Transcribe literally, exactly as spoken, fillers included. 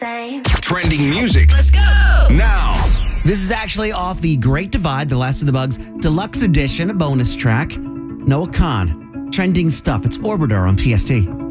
same. Trending music. Let's go. Now. This is actually off the Great Divide, The Last of the Bugs Deluxe Edition bonus track. Noah Khan. Trending stuff. It's Orbiter on P S T.